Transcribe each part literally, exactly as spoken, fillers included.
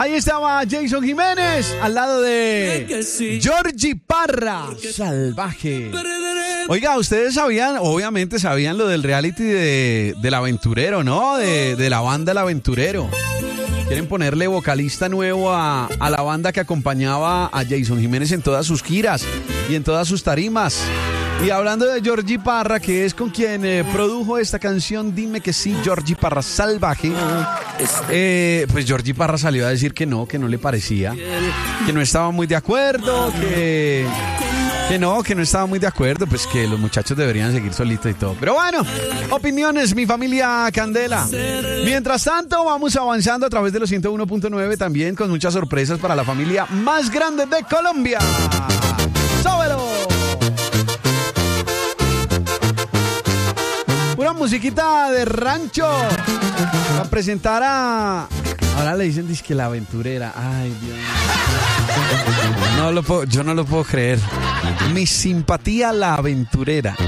Ahí estaba Jason Jiménez al lado de Georgie Parra, Salvaje. Oiga, ustedes sabían, obviamente sabían lo del reality de, del aventurero, ¿no? De, de la banda El Aventurero. Quieren ponerle vocalista nuevo a, a la banda que acompañaba a Jason Jiménez en todas sus giras y en todas sus tarimas. Y hablando de Georgie Parra, que es con quien eh, produjo esta canción, Dime que sí, Georgie Parra, Salvaje, eh, pues Georgie Parra salió a decir que no, que no le parecía, que no estaba muy de acuerdo, que, que no, que no estaba muy de acuerdo, pues que los muchachos deberían seguir solitos y todo. Pero bueno, opiniones, mi familia Candela. Mientras tanto, vamos avanzando a través de los ciento uno punto nueve, también con muchas sorpresas para la familia más grande de Colombia. ¡Súbelo! Pura musiquita de rancho. Va a presentar a... Ahora le dicen disque La Aventurera. Ay, Dios. No lo puedo, yo no lo puedo creer. Mi simpatía La Aventurera.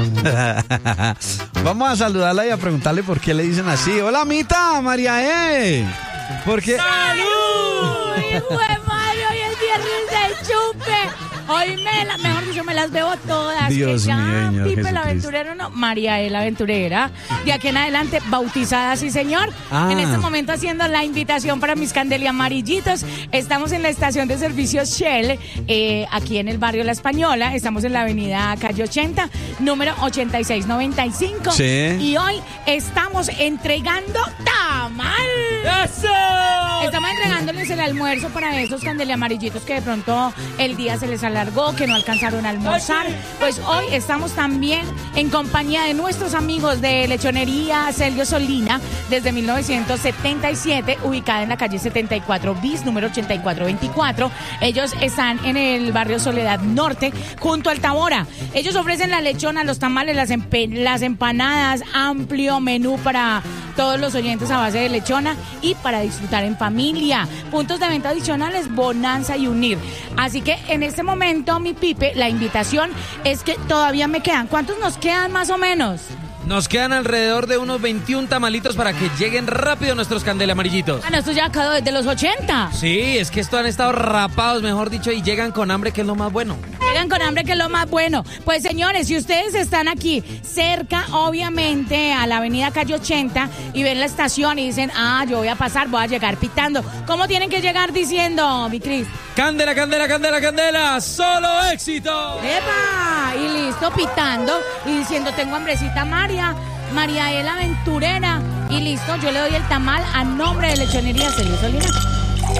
Vamos a saludarla y a preguntarle por qué le dicen así. Hola, Mita, María E. ¿Por qué? ¡Salud! ¡Hijo de madre! Hoy es viernes de chupe. Hoy me la, mejor dicho, me las bebo todas. Dios que ya, mío, Pipe el Aventurero, no, María E. la Aventurera. De aquí en adelante, bautizada, sí señor. Ah. En este momento haciendo la invitación para mis Candelia amarillitos. Estamos en la estación de servicios Shell, eh, aquí en el barrio La Española. Estamos en la avenida Calle ochenta, número ochenta y seis noventa y cinco. Sí. Y hoy estamos entregando tamal. ¡Eso! Estamos entregándoles el almuerzo para esos Candelia amarillitos que de pronto el día se les alargó, que no alcanzaron a almorzar. Pues hoy estamos también en compañía de nuestros amigos de Lechonería Celio Solina, desde mil novecientos setenta y siete, ubicada en la calle setenta y cuatro bis, número ochenta y cuatro veinticuatro. Ellos están en el barrio Soledad Norte, junto al Tabora. Ellos ofrecen la lechona, los tamales, las, empe- las empanadas, amplio menú para todos los oyentes a base de lechona y para disfrutar en familia. Puntos de venta adicionales, Bonanza y Unir. Así que en este momento, mi Pipe, la invitación es que todavía me quedan. ¿Cuántos nos quedan más o menos? Nos quedan alrededor de unos veintiún tamalitos para que lleguen rápido nuestros Candelia amarillitos. Ah, no, esto ya quedó desde los ochenta. Sí, es que estos han estado rapados, mejor dicho, y llegan con hambre, que es lo más bueno. Llegan con hambre, que es lo más bueno. Pues señores, si ustedes están aquí cerca, obviamente, a la avenida Calle ochenta y ven la estación y dicen, ah, yo voy a pasar, voy a llegar pitando. ¿Cómo tienen que llegar diciendo, mi Cris? Candela, candela, candela, candela, solo éxito. ¡Epa! Y listo, pitando y diciendo, tengo hambrecita, María, María E. la Aventurera. Y listo, yo le doy el tamal a nombre de Lechonería Celio Solina.